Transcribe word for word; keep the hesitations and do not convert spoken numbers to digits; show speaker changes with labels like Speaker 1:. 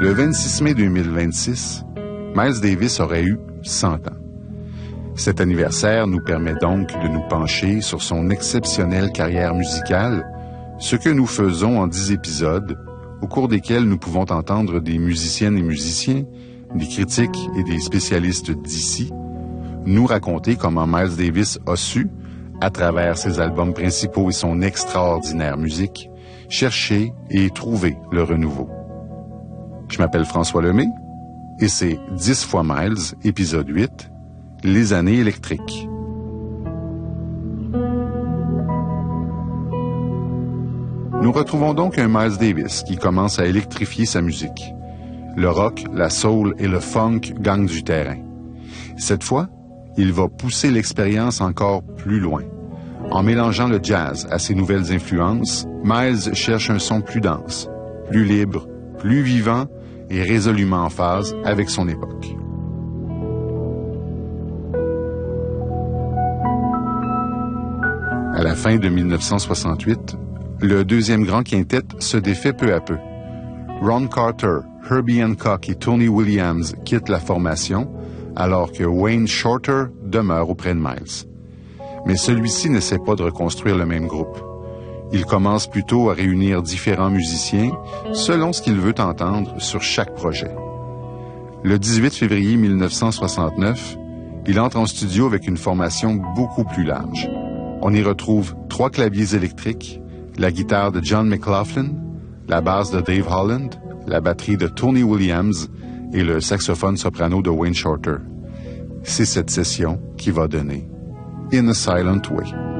Speaker 1: Le vingt-six mai deux mille vingt-six, Miles Davis aurait eu cent ans. Cet anniversaire nous permet donc de nous pencher sur son exceptionnelle carrière musicale, ce que nous faisons en dix épisodes, au cours desquels nous pouvons entendre des musiciennes et musiciens, des critiques et des spécialistes d'ici, nous raconter comment Miles Davis a su, à travers ses albums principaux et son extraordinaire musique, chercher et trouver le renouveau. Je m'appelle François Lemay, et c'est dix fois Miles, épisode huit, Les années électriques. Nous retrouvons donc un Miles Davis qui commence à électrifier sa musique. Le rock, la soul et le funk gagnent du terrain. Cette fois, il va pousser l'expérience encore plus loin. En mélangeant le jazz à ses nouvelles influences, Miles cherche un son plus dense, plus libre, plus vivant et résolument en phase avec son époque. À la fin de mille neuf cent soixante-huit, le deuxième grand quintet se défait peu à peu. Ron Carter, Herbie Hancock et Tony Williams quittent la formation, alors que Wayne Shorter demeure auprès de Miles. Mais celui-ci n'essaie pas de reconstruire le même groupe. Il commence plutôt à réunir différents musiciens selon ce qu'il veut entendre sur chaque projet. Le dix-huit février mille neuf cent soixante-neuf, il entre en studio avec une formation beaucoup plus large. On y retrouve trois claviers électriques, la guitare de John McLaughlin, la basse de Dave Holland, la batterie de Tony Williams et le saxophone soprano de Wayne Shorter. C'est cette session qui va donner In a Silent Way.